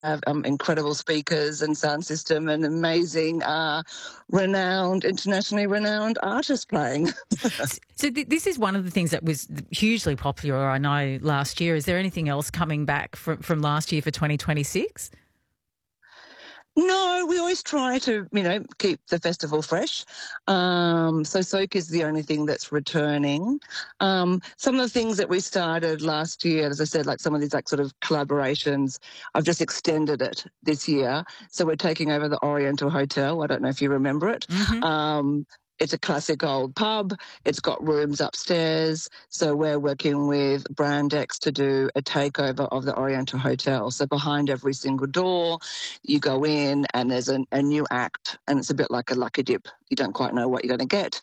have incredible speakers and sound system and amazing, internationally renowned artists playing. So this is one of the things that was hugely popular, I know, last year. Is there anything else coming back from last year for 2026? No, we always try to, keep the festival fresh. So Soak is the only thing that's returning. Some of the things that we started last year, as I said, like some of these sort of collaborations, I've just extended it this year. So we're taking over the Oriental Hotel. I don't know if you remember it. Mm-hmm. It's a classic old pub. It's got rooms upstairs. So we're working with Brandex to do a takeover of the Oriental Hotel. So behind every single door, you go in and there's a new act, and it's a bit like a lucky dip. You don't quite know what you're going to get.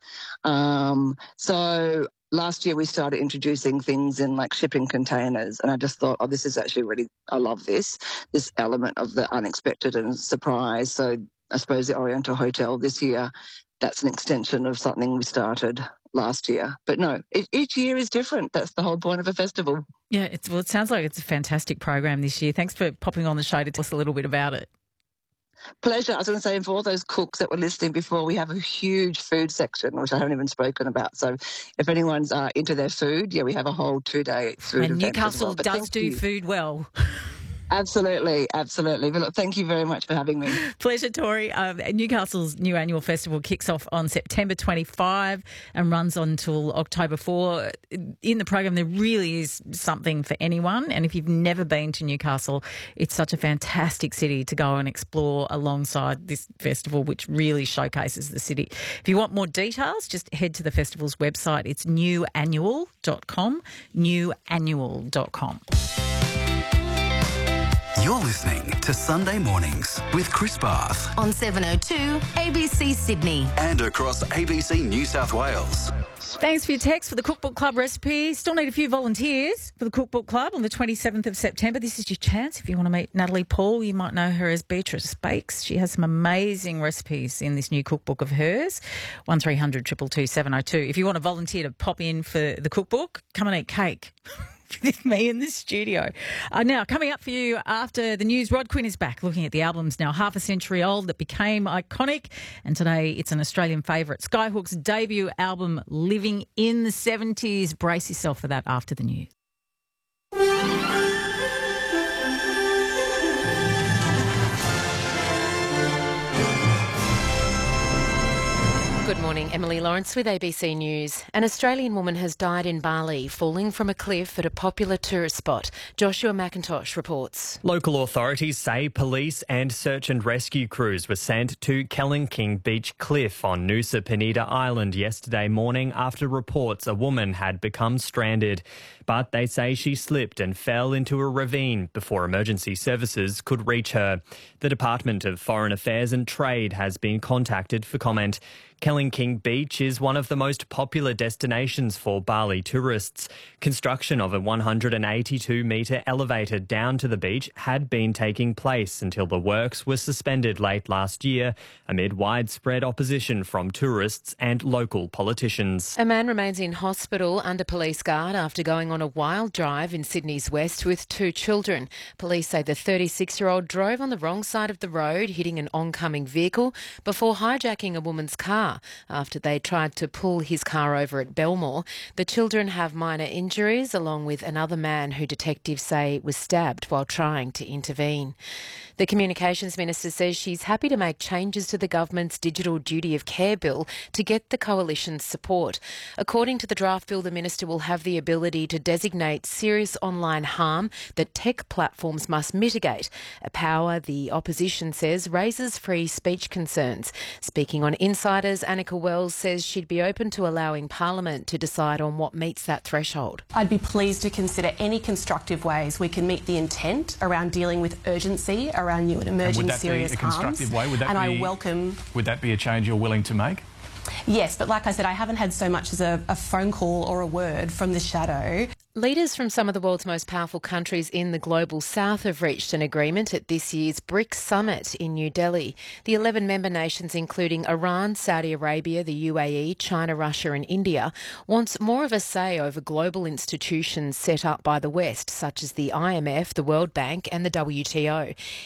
So last year we started introducing things in like shipping containers, and I just thought, this is actually really, I love this element of the unexpected and surprise. So I suppose the Oriental Hotel this year, that's an extension of something we started last year. But no, each year is different. That's the whole point of a festival. Yeah, it sounds like it's a fantastic program this year. Thanks for popping on the show to tell us a little bit about it. Pleasure. I was going to say, and for all those cooks that were listening before, we have a huge food section, which I haven't even spoken about. So if anyone's into their food, we have a whole 2-day food and event. Newcastle does do food well. Absolutely. But look, thank you very much for having me. Pleasure, Tori. Newcastle's new annual festival kicks off on September 25 and runs on until October 4. In the program, there really is something for anyone. And if you've never been to Newcastle, it's such a fantastic city to go and explore alongside this festival, which really showcases the city. If you want more details, just head to the festival's website. It's newannual.com, newannual.com. You're listening to Sunday Mornings with Chris Barth on 702 ABC Sydney and across ABC New South Wales. Thanks for your text for the Cookbook Club recipe. Still need a few volunteers for the Cookbook Club on the 27th of September. This is your chance. If you want to meet Natalie Paul, you might know her as Beatrice Bakes. She has some amazing recipes in this new cookbook of hers. 1300 222 702. If you want to volunteer to pop in for the cookbook, come and eat cake with me in the studio. Now, coming up for you after the news, Rod Quinn is back looking at the albums now half a century old that became iconic, and today it's an Australian favourite. Skyhook's debut album, Living in the 70s. Brace yourself for that after the news. Good morning, Emily Lawrence with ABC News. An Australian woman has died in Bali, falling from a cliff at a popular tourist spot. Joshua McIntosh reports. Local authorities say police and search and rescue crews were sent to Kellenking Beach Cliff on Nusa Penida Island yesterday morning after reports a woman had become stranded. But they say she slipped and fell into a ravine before emergency services could reach her. The Department of Foreign Affairs and Trade has been contacted for comment. Kellenking Beach is one of the most popular destinations for Bali tourists. Construction of a 182-metre elevator down to the beach had been taking place until the works were suspended late last year amid widespread opposition from tourists and local politicians. A man remains in hospital under police guard after going on a wild drive in Sydney's west with 2 children. Police say the 36-year-old drove on the wrong side of the road, hitting an oncoming vehicle before hijacking a woman's car after they tried to pull his car over at Belmore. The children have minor injuries, along with another man who detectives say was stabbed while trying to intervene. The Communications Minister says she's happy to make changes to the government's Digital Duty of Care bill to get the coalition's support. According to the draft bill, the minister will have the ability to designate serious online harm that tech platforms must mitigate, a power the opposition says raises free speech concerns. Speaking on Insiders, Annika Wells says she'd be open to allowing Parliament to decide on what meets that threshold. I'd be pleased to consider any constructive ways we can meet the intent around dealing with urgency around new and emerging serious harms. Would that be a change you're willing to make? Yes, but like I said, I haven't had so much as a phone call or a word from the shadow. Leaders from some of the world's most powerful countries in the global south have reached an agreement at this year's BRICS summit in New Delhi. The 11 member nations, including Iran, Saudi Arabia, the UAE, China, Russia and India, wants more of a say over global institutions set up by the West, such as the IMF, the World Bank and the WTO.